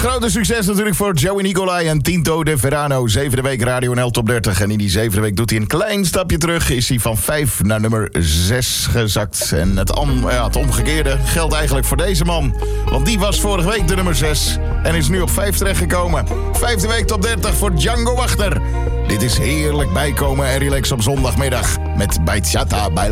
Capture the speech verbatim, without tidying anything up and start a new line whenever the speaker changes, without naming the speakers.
grote succes natuurlijk voor Joey Nicolai en Tinto de Verano. Zevende week Radio N L Top dertig. En in die zevende week doet hij een klein stapje terug. Is hij van vijf naar nummer zes gezakt. En het, am, ja, het omgekeerde geldt eigenlijk voor deze man. Want die was vorige week de nummer zes. En is nu op vijf terechtgekomen. Vijfde week Top dertig voor Django Wachter. Dit is heerlijk bijkomen en relax op zondagmiddag. Met Bachata bij